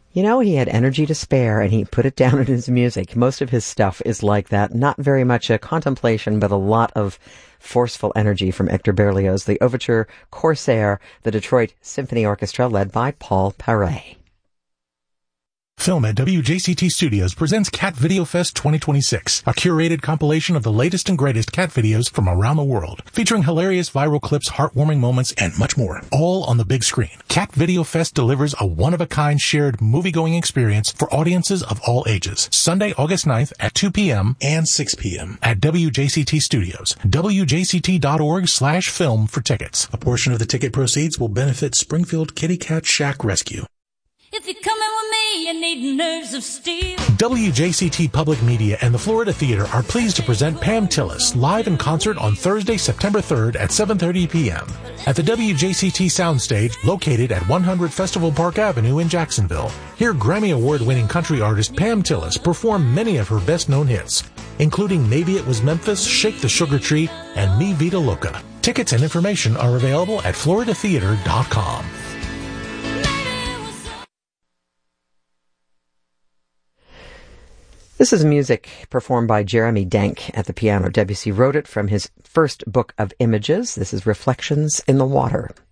You know, he had energy to spare, and he put it down in his music. Most of his stuff is like that. Not very much a contemplation, but a lot of forceful energy from Hector Berlioz. The overture Corsair, the Detroit Symphony Orchestra, led by Paul Paré. Film at WJCT Studios presents Cat Video Fest 2026, a curated compilation of the latest and greatest cat videos from around the world, featuring hilarious viral clips, heartwarming moments, and much more, all on the big screen. Cat Video Fest delivers a one-of-a-kind shared movie-going experience for audiences of all ages. Sunday, August 9th at 2 p.m. and 6 p.m. at WJCT Studios. WJCT.org/film for tickets. A portion of the ticket proceeds will benefit Springfield Kitty Cat Shack Rescue. If you're coming with me, you need nerves of steel. WJCT Public Media and the Florida Theater are pleased to present Pam Tillis live in concert on Thursday, September 3rd at 7:30 p.m. at the WJCT Soundstage located at 100 Festival Park Avenue in Jacksonville. Hear Grammy Award-winning country artist Pam Tillis perform many of her best-known hits, including Maybe It Was Memphis, Shake the Sugar Tree, and Mi Vida Loca. Tickets and information are available at floridatheater.com. This is music performed by Jeremy Denk at the piano. Debussy wrote it from his first book of images. This is Reflections in the Water.